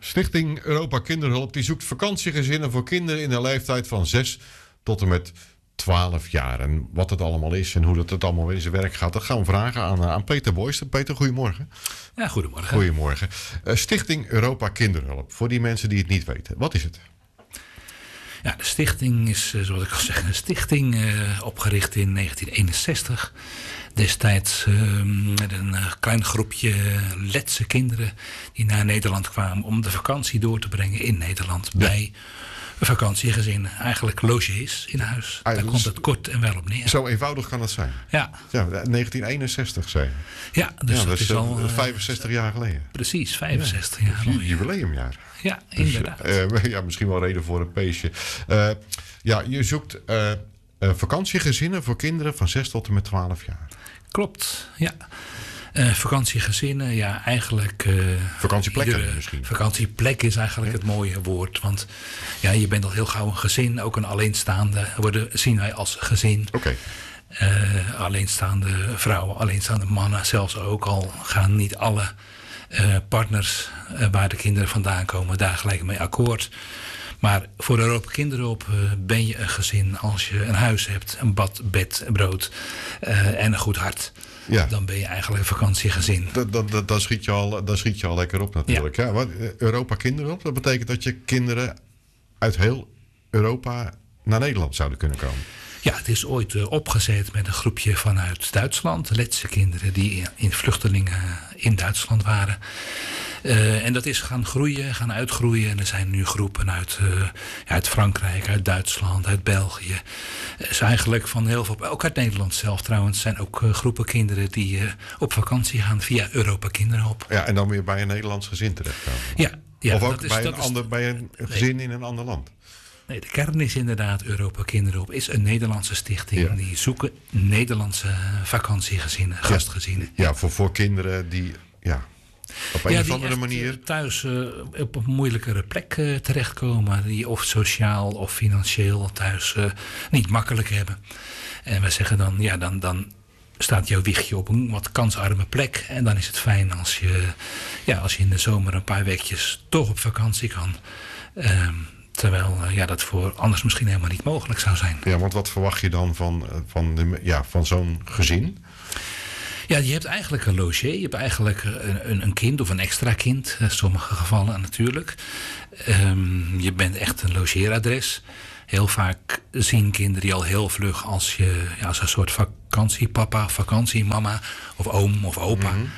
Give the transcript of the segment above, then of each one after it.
Stichting Europa Kinderhulp die zoekt vakantiegezinnen voor kinderen in de leeftijd van 6 tot en met 12 jaar. En wat het allemaal is en hoe het allemaal in zijn werk gaat, dat gaan we vragen aan Peter Boyster. Peter, goedemorgen. Ja, goedemorgen. Goedemorgen. Stichting Europa Kinderhulp, voor die mensen die het niet weten. Wat is het? Ja, de stichting is, zoals ik al zeg, een stichting opgericht in 1961. Destijds met een klein groepje Letse kinderen die naar Nederland kwamen om de vakantie door te brengen in Nederland bij vakantiegezinnen. Eigenlijk logies in huis. Daar komt het kort en wel op neer. Zo eenvoudig kan het zijn. Ja. 1961 zei je. Ja, dus dat is al 65 jaar geleden. Precies, 65 jaar geleden. Jubileumjaar. Ja, inderdaad. Dus, misschien wel reden voor een feestje. Je zoekt vakantiegezinnen voor kinderen van 6 tot en met 12 jaar. Klopt, ja. Vakantiegezinnen, ja, eigenlijk... vakantieplekken misschien. Vakantieplek is eigenlijk het mooie woord. Want ja, je bent al heel gauw een gezin. Ook een alleenstaande zien wij als gezin. Oké. Alleenstaande vrouwen, alleenstaande mannen. Zelfs ook al gaan niet alle partners waar de kinderen vandaan komen daar gelijk mee akkoord. Maar voor Europa Kinderhulp ben je een gezin als je een huis hebt, een bad, bed, brood en een goed hart. Ja. Dan ben je eigenlijk een vakantiegezin. Dan schiet je al lekker op natuurlijk. Ja. Europa Kinderhulp, dat betekent dat je kinderen uit heel Europa naar Nederland zouden kunnen komen. Ja, het is ooit opgezet met een groepje vanuit Duitsland. Letse kinderen die in vluchtelingen in Duitsland waren. En dat is gaan groeien, gaan uitgroeien. En er zijn nu groepen uit Frankrijk, uit Duitsland, uit België. Is eigenlijk van heel veel, ook uit Nederland zelf trouwens, zijn ook groepen kinderen die op vakantie gaan via Europa Kinderhulp. Ja, en dan weer bij een Nederlands gezin terechtkomen. Ja, of ook bij een gezin in een ander land. Nee, de kern is inderdaad Europa Kinderhulp. Is een Nederlandse stichting. Ja. Die zoeken Nederlandse vakantiegezinnen, gastgezinnen. Ja, voor kinderen die op een of andere manier thuis op een moeilijkere plek terechtkomen. Die of sociaal of financieel thuis niet makkelijk hebben. En wij zeggen dan staat jouw wiegje op een wat kansarme plek. En dan is het fijn als je in de zomer een paar weekjes toch op vakantie kan. Terwijl dat voor anders misschien helemaal niet mogelijk zou zijn. Ja, want wat verwacht je dan van zo'n gezin? Ja, je hebt eigenlijk een logé. Je hebt eigenlijk een kind of een extra kind. In sommige gevallen natuurlijk. Je bent echt een logeeradres. Heel vaak zien kinderen je al heel vlug als een soort vakantiepapa, vakantiemama of oom of opa. Mm-hmm.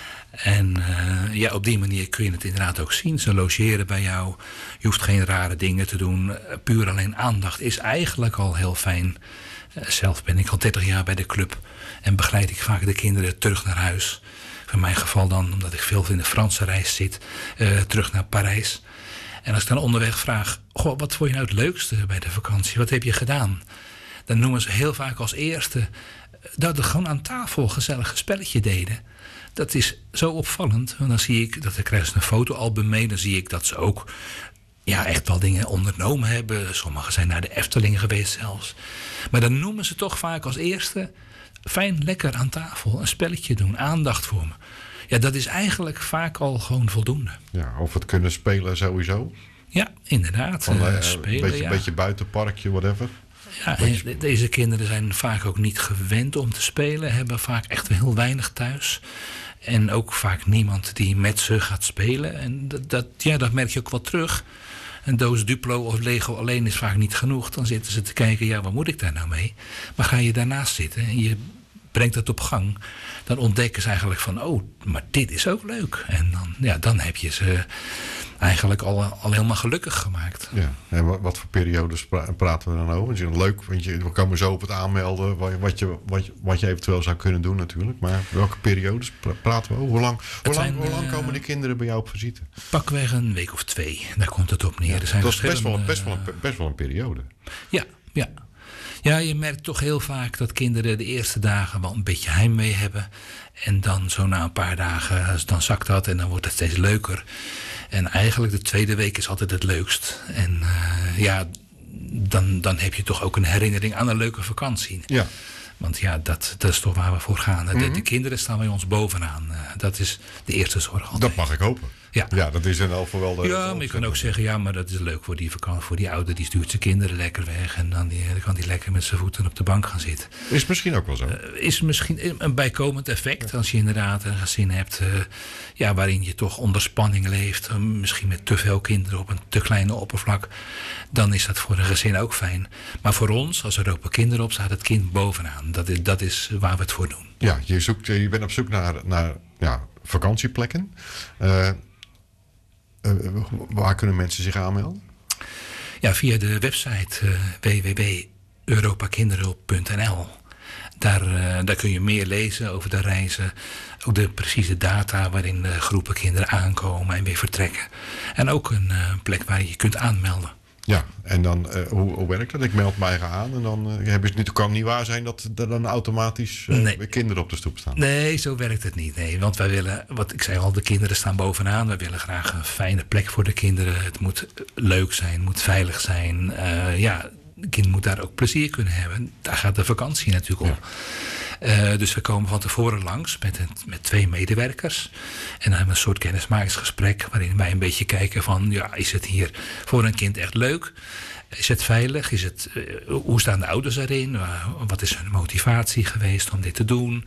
En op die manier kun je het inderdaad ook zien. Ze logeren bij jou. Je hoeft geen rare dingen te doen. Puur alleen aandacht is eigenlijk al heel fijn. Zelf ben ik al 30 jaar bij de club. En begeleid ik vaak de kinderen terug naar huis. In mijn geval dan, omdat ik veel in de Franse reis zit. Terug naar Parijs. En als ik dan onderweg vraag, wat vond je nou het leukste bij de vakantie? Wat heb je gedaan? Dan noemen ze heel vaak als eerste dat we gewoon aan tafel een gezellig spelletje deden. Dat is zo opvallend. Want dan zie ik, dan krijgen ze een fotoalbum mee. Dan zie ik dat ze ook echt wel dingen ondernomen hebben. Sommigen zijn naar de Efteling geweest zelfs. Maar dan noemen ze toch vaak als eerste fijn, lekker aan tafel. Een spelletje doen, aandacht voor me. Ja, dat is eigenlijk vaak al gewoon voldoende. Ja, of het kunnen spelen sowieso. Ja, inderdaad. Spelen, een beetje buitenparkje, whatever. Ja, en deze kinderen zijn vaak ook niet gewend om te spelen. Hebben vaak echt heel weinig thuis. En ook vaak niemand die met ze gaat spelen. En dat merk je ook wel terug. Een doos Duplo of Lego alleen is vaak niet genoeg. Dan zitten ze te kijken, wat moet ik daar nou mee? Maar ga je daarnaast zitten en je brengt het op gang, dan ontdekken ze eigenlijk van, maar dit is ook leuk. En dan heb je ze eigenlijk al helemaal gelukkig gemaakt. Ja, en wat voor periodes praten we dan over? Leuk, want we komen zo op het aanmelden wat je eventueel zou kunnen doen natuurlijk. Maar welke periodes praten we over? Hoe lang komen de kinderen bij jou op visite? Pakweg een week of 2, daar komt het op neer. Ja, er zijn dat is best wel een periode. Ja. Ja, je merkt toch heel vaak dat kinderen de eerste dagen wel een beetje heimwee hebben. En dan zo na een paar dagen, dan zakt dat en dan wordt het steeds leuker. En eigenlijk de tweede week is altijd het leukst. En dan heb je toch ook een herinnering aan een leuke vakantie. Ja. Want dat is toch waar we voor gaan. Mm-hmm. De kinderen staan bij ons bovenaan. Dat is de eerste zorg altijd. Dat mag ik hopen. Ja, dat is dan al voor wel de... Ja, maar je kan ook zeggen, ja, maar dat is leuk voor die vakantie. Voor die ouder, die stuurt zijn kinderen lekker weg. En dan kan die lekker met zijn voeten op de bank gaan zitten. Is misschien ook wel zo. Is misschien een bijkomend effect. Als je inderdaad een gezin hebt waarin je toch onder spanning leeft. Misschien met te veel kinderen op een te kleine oppervlak. Dan is dat voor een gezin ook fijn. Maar voor ons, als er open kinderen op, staat het kind bovenaan. Dat is waar we het voor doen. Ja, je bent op zoek naar vakantieplekken. Waar kunnen mensen zich aanmelden? Ja, via de website www.europakinderhulp.nl. Daar kun je meer lezen over de reizen. Ook de precieze data waarin de groepen kinderen aankomen en weer vertrekken. En ook een plek waar je kunt aanmelden. Ja, en dan, hoe werkt dat? Ik meld mij aan en dan kan niet waar zijn dat er dan automatisch kinderen op de stoep staan. Nee, zo werkt het niet. Nee, want wij willen, wat ik zei al, de kinderen staan bovenaan. Wij willen graag een fijne plek voor de kinderen. Het moet leuk zijn, moet veilig zijn. Het kind moet daar ook plezier kunnen hebben. Daar gaat de vakantie natuurlijk om. Ja. Dus we komen van tevoren langs met 2 medewerkers. En dan hebben we een soort kennismakingsgesprek waarin wij een beetje kijken van, is het hier voor een kind echt leuk? Is het veilig? Hoe staan de ouders erin? Wat is hun motivatie geweest om dit te doen?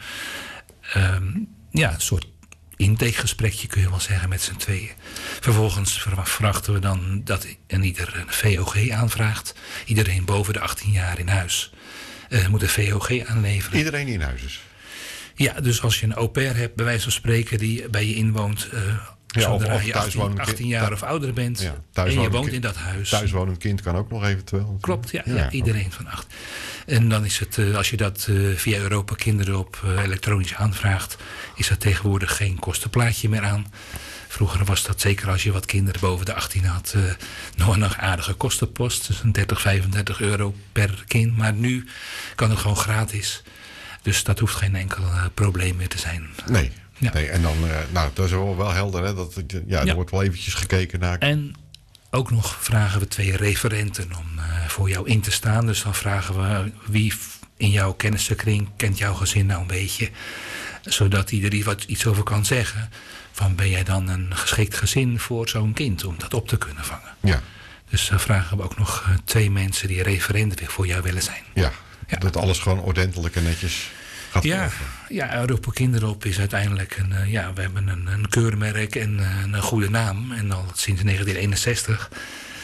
Een soort intakegesprekje kun je wel zeggen met z'n tweeën. Vervolgens verwachten we dan dat ieder een VOG aanvraagt. Iedereen boven de 18 jaar in huis moet een VOG aanleveren. Iedereen die in huis is? Ja, dus als je een au pair hebt, bij wijze van spreken, die bij je inwoont, zodra je 18 jaar of ouder bent, en je woont in dat huis. Thuiswonend kind kan ook nog eventueel. Klopt, ja, iedereen van 8. En dan is het, als je dat via Europa Kinderhulp elektronisch aanvraagt, is dat tegenwoordig geen kostenplaatje meer aan. Vroeger was dat, zeker als je wat kinderen boven de 18 had, nog een aardige kostenpost. Dus een 30, 35 euro per kind. Maar nu kan het gewoon gratis. Dus dat hoeft geen enkel probleem meer te zijn. Nee. Ja. Nee, en dan, dat is wel helder, hè? Er wordt wel eventjes gekeken naar. En ook nog vragen we 2 referenten om voor jou in te staan. Dus dan vragen we wie in jouw kennissenkring kent jouw gezin nou een beetje. Zodat iedereen iets over kan zeggen. Van ben jij dan een geschikt gezin voor zo'n kind om dat op te kunnen vangen. Ja. Dus dan vragen we ook nog 2 mensen die referenten voor jou willen zijn. Ja, dat alles gewoon ordentelijk en netjes gaat volgen. Ja, Europa Kinderhulp is uiteindelijk we hebben een keurmerk en een goede naam. En al sinds 1961.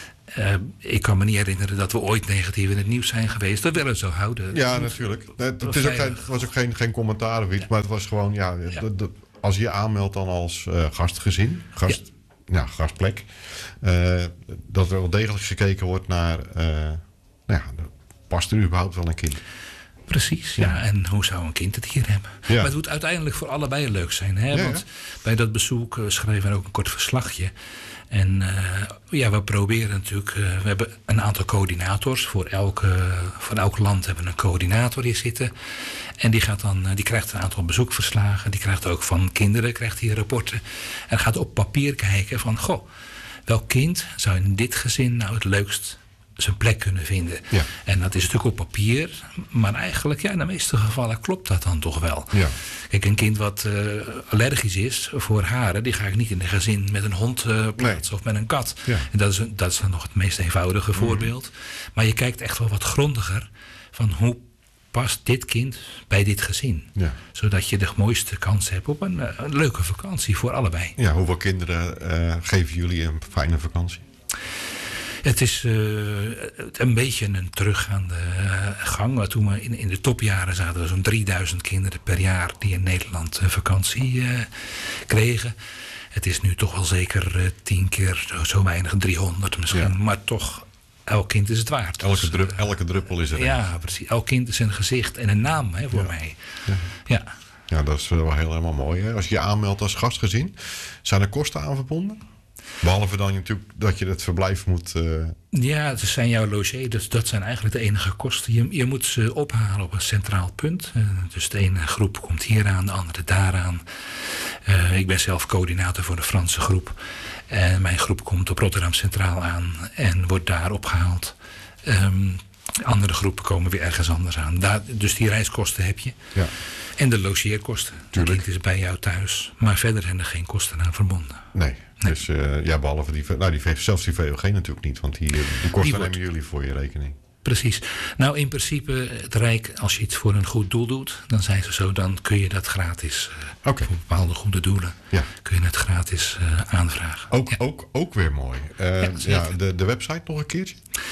Ik kan me niet herinneren dat we ooit negatief in het nieuws zijn geweest. Dat willen we zo houden. Ja, natuurlijk. Het was ook geen commentaar of iets. Maar het was gewoon, als je aanmeldt dan als gastgezin, gastplek. Dat er wel degelijk gekeken wordt naar, past er überhaupt wel een kind? Precies, ja. En hoe zou een kind het hier hebben? Ja. Maar het moet uiteindelijk voor allebei leuk zijn. Hè? Ja, want bij dat bezoek schreven we ook een kort verslagje. En we proberen natuurlijk. We hebben een aantal coördinators. Voor elk land hebben we een coördinator hier zitten. En die krijgt een aantal bezoekverslagen. Die krijgt ook van kinderen rapporten. En gaat op papier kijken van, welk kind zou in dit gezin nou het leukst zijn plek kunnen vinden. Ja. En dat is natuurlijk op papier. Maar eigenlijk, in de meeste gevallen klopt dat dan toch wel. Ja. Kijk, een kind wat allergisch is voor haren, die ga ik niet in een gezin met een hond plaatsen of met een kat. Ja. En dat is dan nog het meest eenvoudige voorbeeld. Maar je kijkt echt wel wat grondiger van hoe past dit kind bij dit gezin. Ja. Zodat je de mooiste kans hebt op een leuke vakantie voor allebei. Ja, hoeveel kinderen geven jullie een fijne vakantie? Het is een beetje een teruggaande gang. Toen we in de topjaren zaten we zo'n 3000 kinderen per jaar die in Nederland vakantie kregen. Het is nu toch wel zeker 10 keer zo weinig, 300 misschien. Ja. Maar toch, elk kind is het waard. Elke druppel is er. Ja, precies. Elk kind is een gezicht en een naam voor mij. Ja. Ja, dat is wel helemaal mooi. Hè? Als je je aanmeldt als gastgezin, zijn er kosten aan verbonden? Behalve dan natuurlijk dat je het verblijf moet... Ja, het zijn jouw logé. Dus dat zijn eigenlijk de enige kosten. Je moet ze ophalen op een centraal punt. Dus de ene groep komt hier aan, de andere daaraan. Ik ben zelf coördinator voor de Franse groep. En mijn groep komt op Rotterdam Centraal aan en wordt daar opgehaald. Andere groepen komen weer ergens anders aan. Dus die reiskosten heb je. Ja. En de logeerkosten. Tuurlijk. Het is bij jou thuis. Maar verder zijn er geen kosten aan verbonden. Nee. Dus behalve die zelfs die VOG natuurlijk niet. Want die kosten nemen jullie voor je rekening. Precies. Nou, in principe, het Rijk, als je iets voor een goed doel doet, dan zijn ze zo, dan kun je dat gratis, voor bepaalde goede doelen, kun je het gratis aanvragen. Ook weer mooi. De website nog een keertje?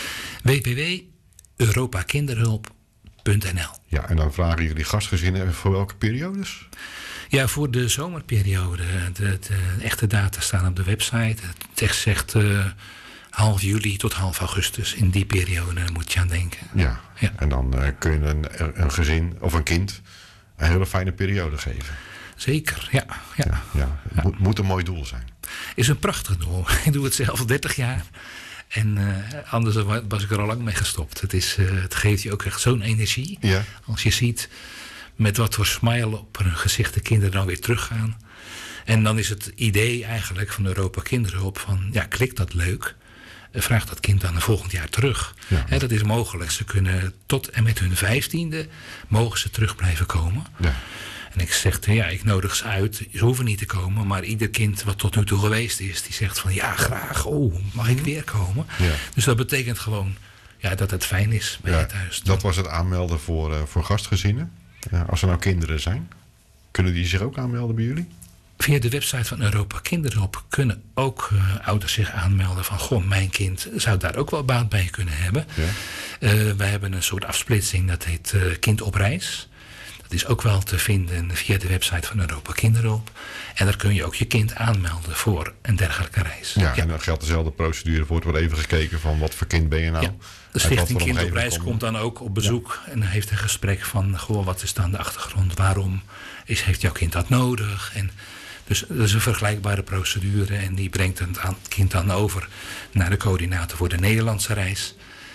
www.europakinderhulp.nl. Ja, en dan vragen jullie gastgezinnen voor welke periodes? Ja, voor de zomerperiode. De echte data staan op de website. Het tekst zegt half juli tot half augustus. In die periode moet je aan denken. Ja. En dan kun je een gezin of een kind een hele fijne periode geven. Zeker, ja. Moet een mooi doel zijn. Is een prachtig doel. Ik doe het zelf al 30 jaar. En anders was ik er al lang mee gestopt. Het geeft je ook echt zo'n energie. Ja. Als je ziet met wat voor smile op hun gezicht de kinderen dan weer teruggaan. En dan is het idee eigenlijk van Europa Kinderhulp van, klikt dat leuk? Vraag dat kind dan een volgend jaar terug. Ja. Dat is mogelijk. Ze kunnen tot en met hun 15e mogen ze terug blijven komen. Ja. En ik zeg, ik nodig ze uit. Ze hoeven niet te komen. Maar ieder kind wat tot nu toe geweest is, die zegt van ja, graag. Oh, mag ik weer komen? Ja. Dus dat betekent gewoon dat het fijn is bij je thuis. Dat was het aanmelden voor gastgezinnen. Als er nou kinderen zijn, kunnen die zich ook aanmelden bij jullie? Via de website van Europa Kinderhulp kunnen ook ouders zich aanmelden van, mijn kind zou daar ook wel baat bij kunnen hebben. Ja. Wij hebben een soort afsplitsing, dat heet Kind op reis. Dat is ook wel te vinden via de website van Europa Kinderhulp. En daar kun je ook je kind aanmelden voor een dergelijke reis. Ja. En dan geldt dezelfde procedure voor. Het wordt even gekeken van wat voor kind ben je nou. Ja. De Stichting Kind op reis komt dan ook op bezoek. Ja. En dan heeft een gesprek van, wat is dan de achtergrond? Waarom heeft jouw kind dat nodig? En dus dat is een vergelijkbare procedure. En die brengt het kind dan over naar de coördinator voor de Nederlandse reis.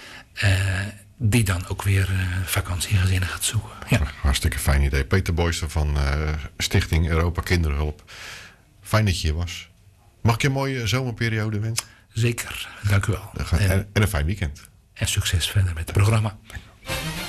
Die dan ook weer vakantiegezinnen gaat zoeken. Ja. Hartstikke fijn idee. Peter Boyster van Stichting Europa Kinderhulp. Fijn dat je hier was. Mag ik je een mooie zomerperiode wensen? Zeker, dank u wel. En een fijn weekend. En succes verder met het programma.